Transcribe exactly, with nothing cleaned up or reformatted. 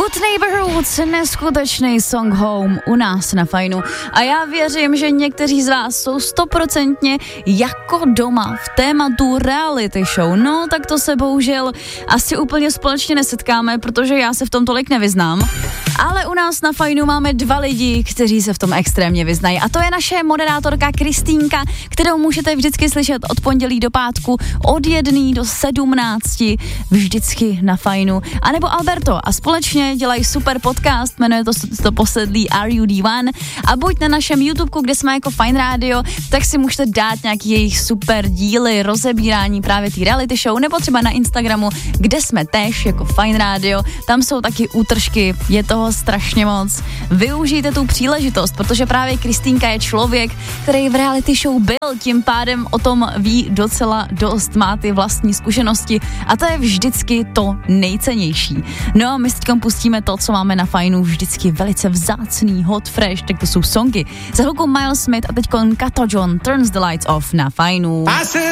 Good Neighborhoods, neskutečný song Home u nás na Fajnu. A já věřím, že někteří z vás jsou stoprocentně jako doma v tématu reality show. No, tak to se bohužel asi úplně společně nesetkáme, protože já se v tom tolik nevyznám. Ale u nás na Fajnu máme dva lidi, kteří se v tom extrémně vyznají. A to je naše moderátorka Kristýnka, kterou můžete vždycky slyšet od pondělí do pátku od jedné do sedmnácti, vždycky na Fajnu. A nebo Alberto a společně dělají super podcast, jmenuje to, to posedlí R U D one. A buď na našem YouTubeku, kde jsme jako Fajn Radio, tak si můžete dát nějaký jejich super díly, rozebírání právě té reality show, nebo třeba na Instagramu, kde jsme též jako Fajn Radio. Tam jsou taky útržky, je toho strašně moc. Využijte tu příležitost, protože právě Kristýnka je člověk, který v reality show byl, tím pádem o tom ví docela dost, má ty vlastní zkušenosti a to je vždycky to nejcennější. No a my s teďkom pustíme to, co máme na Fajnu, vždycky velice vzácný, hot, fresh, tak to jsou songy. Za chvilku Miles Smith a teďkon Kato John, Turns the Lights Off na Fajnu.